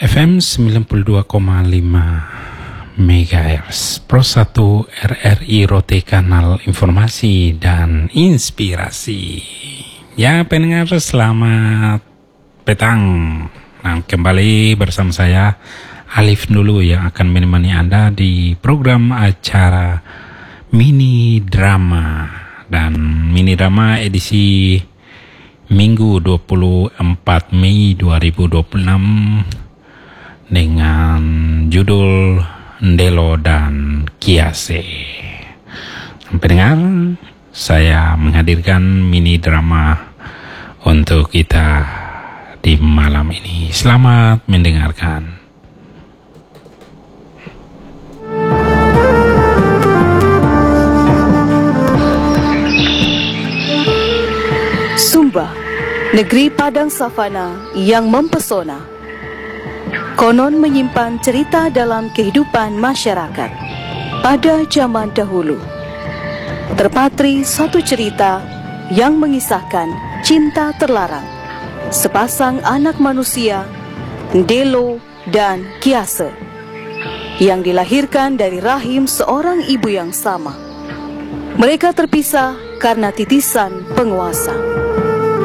FM 92,5 MHz Pro 1 RRI Rote, kanal informasi dan inspirasi. Ya pendengar, selamat petang. Nah, kembali bersama saya Alif dulu yang akan menemani Anda di program acara Mini Drama. Dan Mini Drama edisi Minggu 24 Mei 2026 dengan judul Ndelo dan Kiase. Pendengar, saya menghadirkan mini drama untuk kita di malam ini. Selamat mendengarkan. Sumba, negeri padang savana yang mempesona, konon menyimpan cerita dalam kehidupan masyarakat. Pada zaman dahulu, terpatri suatu cerita yang mengisahkan cinta terlarang sepasang anak manusia, Ndelo dan Kiase, yang dilahirkan dari rahim seorang ibu yang sama. Mereka terpisah karena titisan penguasa.